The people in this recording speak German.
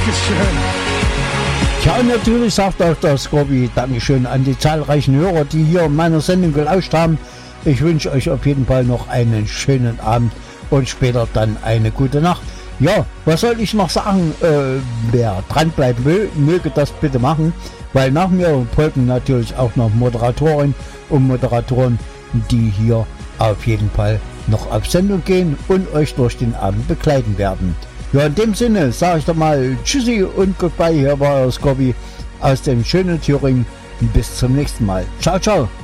Ja, und natürlich sagt auch der Scorby Dankeschön an die zahlreichen Hörer, die hier meiner Sendung gelauscht haben. Ich wünsche euch auf jeden Fall noch einen schönen Abend und später dann eine gute Nacht. Ja, was soll ich noch sagen? Wer dranbleiben will, möge das bitte machen, weil nach mir folgen natürlich auch noch Moderatorinnen und Moderatoren, die hier auf jeden Fall noch auf Sendung gehen und euch durch den Abend begleiten werden. Ja, in dem Sinne sage ich doch mal Tschüssi und Goodbye. Hier war Scorby aus dem schönen Thüringen. Bis zum nächsten Mal. Ciao, ciao.